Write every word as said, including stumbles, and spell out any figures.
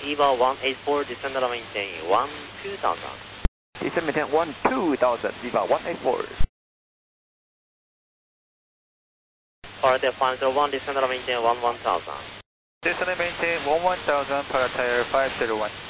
Viva one eight four, descend and maintain one two thousand. Descend maintain one two thousand, Viva one eight four. Parallel five zero one, descend and maintain one one thousand. Descend and maintain one one thousand, Parallel five zero one.